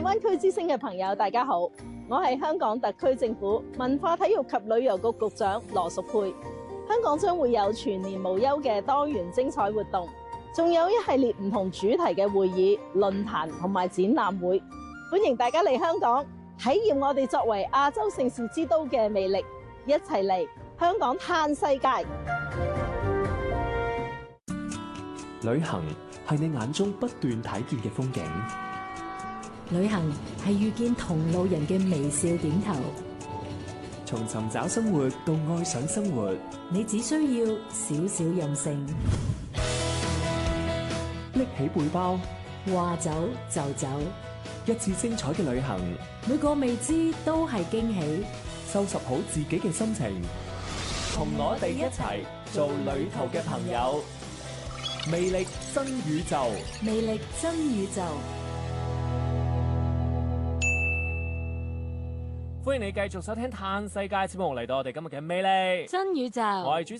灣區之星嘅朋友，大家好，我係香港特區政府文化體育及旅遊局局長羅淑佩。香港將會有全年無休嘅多元精彩活動，仲有一系列唔同主題嘅會議、論壇同埋展覽會，歡迎大家嚟香港體驗我哋作為亞洲盛事之都嘅魅力，一齊嚟香港嘆世界。 旅行係你眼中不斷睇見嘅風景， 旅行係遇見同路人嘅微笑點頭。 從尋找生活到愛上生活， 你只需要少少任性， 拎起背包， 話走就走， 一次精彩嘅旅行， 每個未知都係驚喜。 收拾好自己嘅心情，同我哋一齊做旅途嘅朋友。魅力真宇宙， 魅力真宇宙。 歡迎你繼續收聽《嘆世界》節目，嚟到我哋今日嘅魅力真宇宙。 我係主持